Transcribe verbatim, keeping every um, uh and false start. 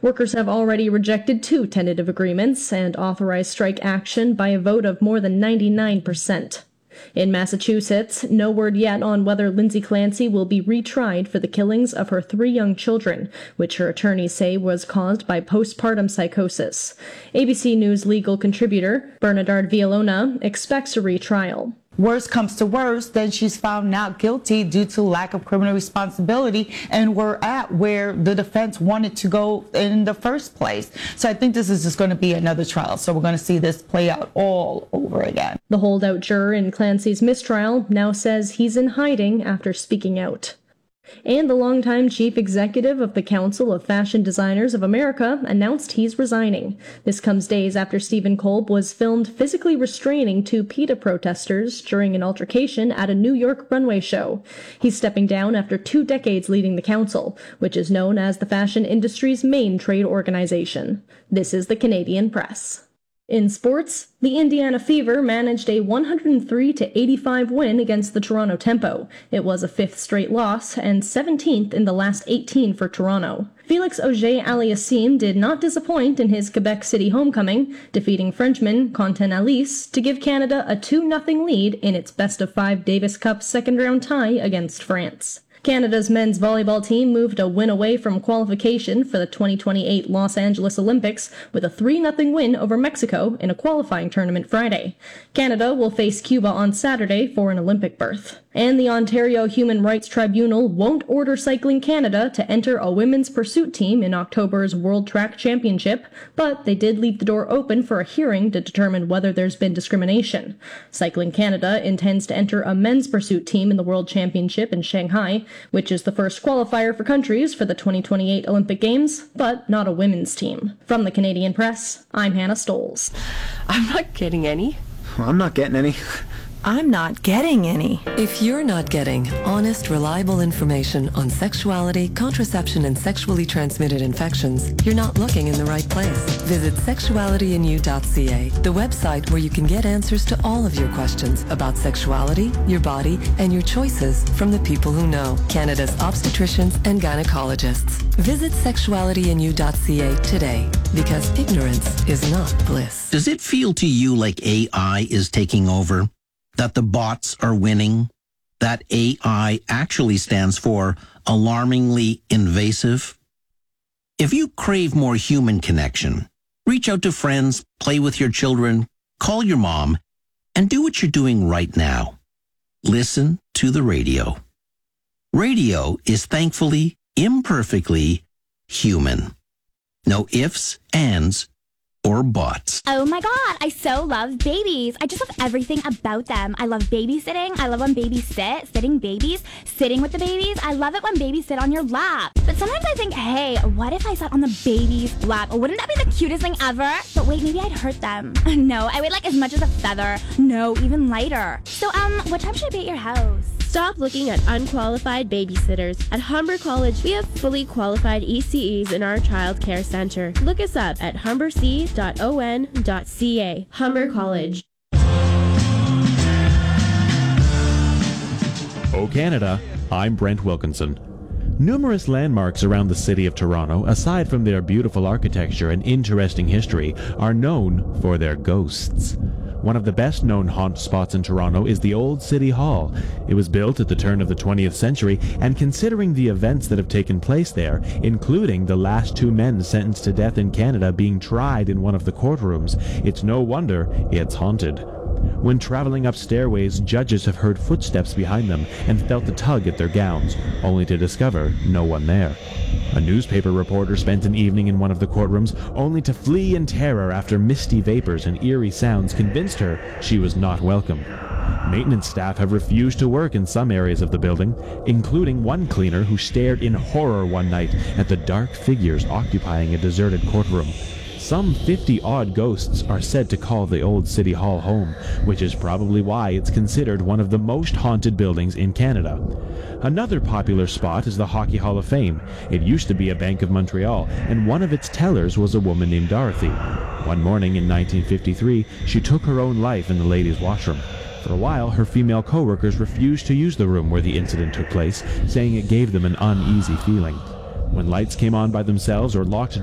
Workers have already rejected two tentative agreements and authorized strike action by a vote of more than ninety-nine percent. In Massachusetts, no word yet on whether Lindsay Clancy will be retried for the killings of her three young children, which her attorneys say was caused by postpartum psychosis. A B C News legal contributor Bernadette Villalona expects a retrial. Worst comes to worst, then she's found not guilty due to lack of criminal responsibility, and we're at where the defense wanted to go in the first place. So I think this is just going to be another trial. So we're going to see this play out all over again. The holdout juror in Clancy's mistrial now says he's in hiding after speaking out. And the longtime chief executive of the Council of Fashion Designers of America announced he's resigning. This comes days after Stephen Kolb was filmed physically restraining two PETA protesters during an altercation at a New York runway show. He's stepping down after two decades leading the council, which is known as the fashion industry's main trade organization. This is the Canadian Press. In sports, the Indiana Fever managed a one hundred three to eighty-five win against the Toronto Tempo. It was a fifth straight loss and seventeenth in the last eighteen for Toronto. Felix Auger-Aliassime did not disappoint in his Quebec City homecoming, defeating Frenchman Quentin Alice to give Canada a two nothing lead in its best-of-five Davis Cup second-round tie against France. Canada's men's volleyball team moved a win away from qualification for the twenty twenty-eight Los Angeles Olympics with a three nothing win over Mexico in a qualifying tournament Friday. Canada will face Cuba on Saturday for an Olympic berth. And the Ontario Human Rights Tribunal won't order Cycling Canada to enter a women's pursuit team in October's World Track Championship, but they did leave the door open for a hearing to determine whether there's been discrimination. Cycling Canada intends to enter a men's pursuit team in the World Championship in Shanghai, which is the first qualifier for countries for the twenty twenty-eight Olympic Games, but not a women's team. From the Canadian Press, I'm Hannah Stoles. I'm not getting any. Well, I'm not getting any. I'm not getting any. If you're not getting honest, reliable information on sexuality, contraception, and sexually transmitted infections, you're not looking in the right place. Visit sexuality in you dot c a, the website where you can get answers to all of your questions about sexuality, your body, and your choices from the people who know, Canada's obstetricians and gynecologists. Visit sexuality in you dot c a today, because ignorance is not bliss. Does it feel to you like A I is taking over? That the bots are winning? That A I actually stands for alarmingly invasive? If you crave more human connection, reach out to friends, play with your children, call your mom, and do what you're doing right now. Listen to the radio. Radio is thankfully, imperfectly human. No ifs, ands, or bots. Oh my god, I so love babies. I just love everything about them. I love babysitting. I love when babies sit, sitting babies, sitting with the babies. I love it when babies sit on your lap. But sometimes I think, hey, what if I sat on the baby's lap? Wouldn't that be the cutest thing ever? But wait, maybe I'd hurt them. No, I weighed like as much as a feather. No, even lighter. So, um, what time should I be at your house? Stop looking at unqualified babysitters. At Humber College, we have fully qualified E C Es in our child care center. Look us up at humber c dot o n dot c a. Humber College. Oh Canada, I'm Brent Wilkinson. Numerous landmarks around the city of Toronto, aside from their beautiful architecture and interesting history, are known for their ghosts. One of the best-known haunt spots in Toronto is the Old City Hall. It was built at the turn of the twentieth century, and considering the events that have taken place there, including the last two men sentenced to death in Canada being tried in one of the courtrooms, it's no wonder it's haunted. When traveling up stairways, judges have heard footsteps behind them and felt a tug at their gowns, only to discover no one there. A newspaper reporter spent an evening in one of the courtrooms, only to flee in terror after misty vapors and eerie sounds convinced her she was not welcome. Maintenance staff have refused to work in some areas of the building, including one cleaner who stared in horror one night at the dark figures occupying a deserted courtroom. Some fifty-odd ghosts are said to call the Old City Hall home, which is probably why it's considered one of the most haunted buildings in Canada. Another popular spot is the Hockey Hall of Fame. It used to be a Bank of Montreal, and one of its tellers was a woman named Dorothy. One morning in nineteen fifty-three, she took her own life in the ladies' washroom. For a while, her female co-workers refused to use the room where the incident took place, saying it gave them an uneasy feeling. When lights came on by themselves or locked